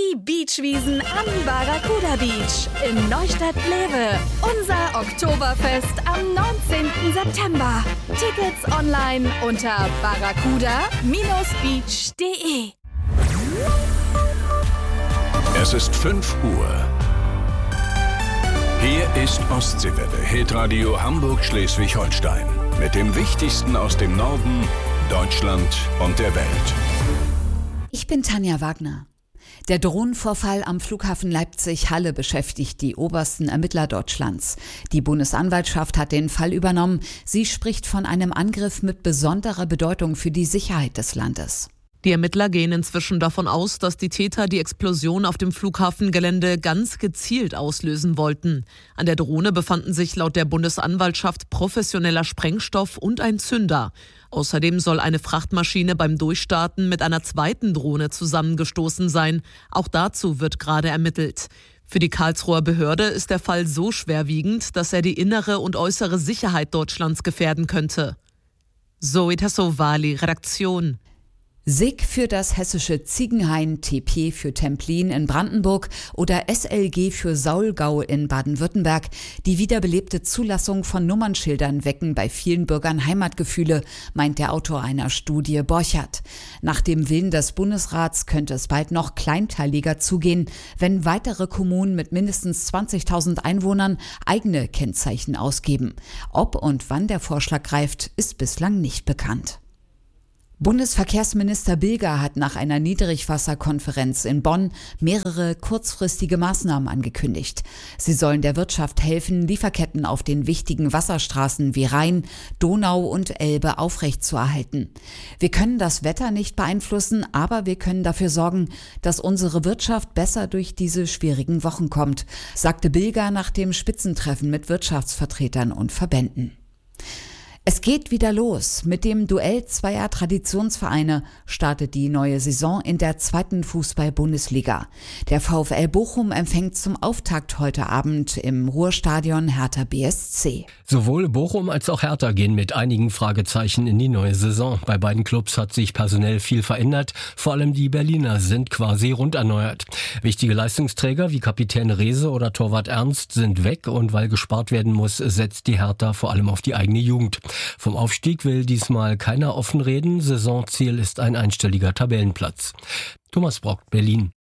Die Beachwiesen am Barracuda Beach in Neustadt-Glewe. Unser Oktoberfest am 19. September. Tickets online unter barracuda-beach.de. Es ist 5 Uhr. Hier ist Ostseewelle, Hitradio Hamburg-Schleswig-Holstein. Mit dem Wichtigsten aus dem Norden, Deutschland und der Welt. Ich bin Tanja Wagner. Der Drohnenvorfall am Flughafen Leipzig-Halle beschäftigt die obersten Ermittler Deutschlands. Die Bundesanwaltschaft hat den Fall übernommen. Sie spricht von einem Angriff mit besonderer Bedeutung für die Sicherheit des Landes. Die Ermittler gehen inzwischen davon aus, dass die Täter die Explosion auf dem Flughafengelände ganz gezielt auslösen wollten. An der Drohne befanden sich laut der Bundesanwaltschaft professioneller Sprengstoff und ein Zünder. Außerdem soll eine Frachtmaschine beim Durchstarten mit einer zweiten Drohne zusammengestoßen sein. Auch dazu wird gerade ermittelt. Für die Karlsruher Behörde ist der Fall so schwerwiegend, dass er die innere und äußere Sicherheit Deutschlands gefährden könnte. Zoe Tassovali, Redaktion. SIG für das hessische Ziegenhain, TP für Templin in Brandenburg oder SLG für Saulgau in Baden-Württemberg. Die wiederbelebte Zulassung von Nummernschildern wecken bei vielen Bürgern Heimatgefühle, meint der Autor einer Studie Borchert. Nach dem Willen des Bundesrats könnte es bald noch kleinteiliger zugehen, wenn weitere Kommunen mit mindestens 20.000 Einwohnern eigene Kennzeichen ausgeben. Ob und wann der Vorschlag greift, ist bislang nicht bekannt. Bundesverkehrsminister Bilger hat nach einer Niedrigwasserkonferenz in Bonn mehrere kurzfristige Maßnahmen angekündigt. Sie sollen der Wirtschaft helfen, Lieferketten auf den wichtigen Wasserstraßen wie Rhein, Donau und Elbe aufrechtzuerhalten. Wir können das Wetter nicht beeinflussen, aber wir können dafür sorgen, dass unsere Wirtschaft besser durch diese schwierigen Wochen kommt, sagte Bilger nach dem Spitzentreffen mit Wirtschaftsvertretern und Verbänden. Es geht wieder los. Mit dem Duell zweier Traditionsvereine startet die neue Saison in der 2. Fußball-Bundesliga. Der VfL Bochum empfängt zum Auftakt heute Abend im Ruhrstadion Hertha BSC. Sowohl Bochum als auch Hertha gehen mit einigen Fragezeichen in die neue Saison. Bei beiden Clubs hat sich personell viel verändert. Vor allem die Berliner sind quasi rund erneuert. Wichtige Leistungsträger wie Kapitän Rehse oder Torwart Ernst sind weg und weil gespart werden muss, setzt die Hertha vor allem auf die eigene Jugend. Vom Aufstieg will diesmal keiner offen reden. Saisonziel ist ein einstelliger Tabellenplatz. Thomas Brock, Berlin.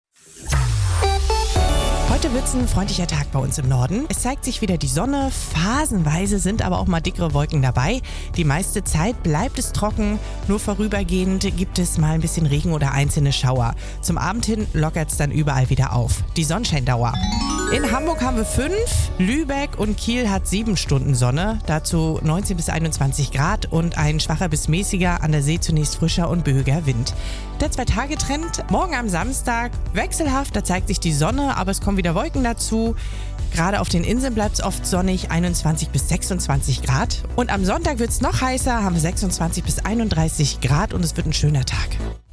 Heute wird's ein freundlicher Tag bei uns im Norden. Es zeigt sich wieder die Sonne, phasenweise sind aber auch mal dickere Wolken dabei. Die meiste Zeit bleibt es trocken, nur vorübergehend gibt es mal ein bisschen Regen oder einzelne Schauer. Zum Abend hin lockert's dann überall wieder auf. Die Sonnenscheindauer. In Hamburg haben wir 5, Lübeck und Kiel hat 7 Stunden Sonne, dazu 19 bis 21 Grad und ein schwacher bis mäßiger, an der See zunächst frischer und böiger Wind. Der 2-Tage-Trend, morgen am Samstag wechselhaft, da zeigt sich die Sonne, aber es kommen wieder Wolken dazu. Gerade auf den Inseln bleibt es oft sonnig, 21 bis 26 Grad. Und am Sonntag wird es noch heißer, haben wir 26 bis 31 Grad und es wird ein schöner Tag.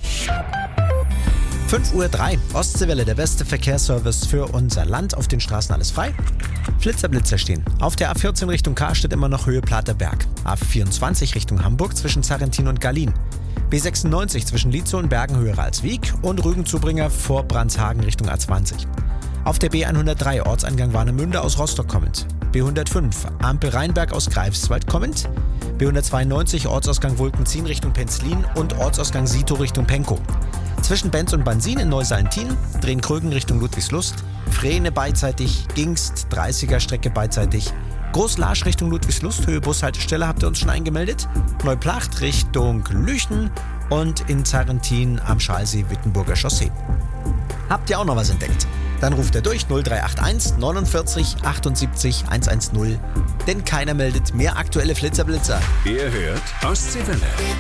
5:03 Uhr, Ostseewelle, der beste Verkehrsservice für unser Land. Auf den Straßen alles frei. Blitzer stehen. Auf der A14 Richtung Karstedt immer noch Höhe Platerberg. A24 Richtung Hamburg zwischen Sarrentin und Gallien. B96 zwischen Lietzow und Bergen Höhe Ralswiek und Rügenzubringer vor Brandshagen Richtung A20. Auf der B103 Ortseingang Warnemünde aus Rostock kommend. B105 Ampel Rheinberg aus Greifswald kommend. B192 Ortsausgang Wulkenzien Richtung Penzlin und Ortsausgang Sito Richtung Penkow. Zwischen Benz und Bansin in Neusallentin, Drehn-Krögen Richtung Ludwigslust, Frehne beidseitig, Gingst, 30er Strecke beidseitig, Großlarsch Richtung Ludwigslust, Höhe Bushaltestelle habt ihr uns schon eingemeldet, Neuplacht Richtung Lüchen und in Sarrentin am Schalsee-Wittenburger Chaussee. Habt ihr auch noch was entdeckt? Dann ruft er durch 0381 49 78 110, denn keiner meldet mehr aktuelle Flitzer. Ihr hört Ostseewelle.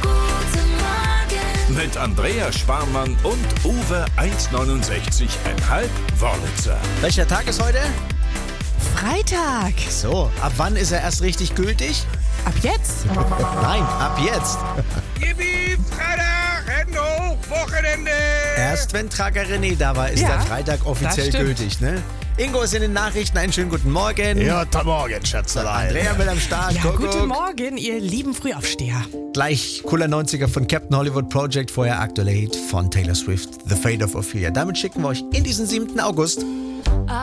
Mit Andrea Sparmann und Uwe 1,69,5 Wörlitzer. Welcher Tag ist heute? Freitag. So, ab wann ist er erst richtig gültig? Ab jetzt? Nein, ab jetzt. Yippie, Freitag, Hände hoch, Wochenende. Erst wenn Trager René da war, ist der Freitag offiziell gültig, ne? Ingo ist in den Nachrichten. Einen schönen guten Morgen. Ja, guten Morgen, Schätzelein. Andrea mit am Start. Ja, Kuckuck. guten Morgen, ihr lieben Frühaufsteher. Gleich cooler 90er von Captain Hollywood Project, vorher aktuell Hit von Taylor Swift, The Fate of Ophelia. Damit schicken wir euch in diesen 7. August.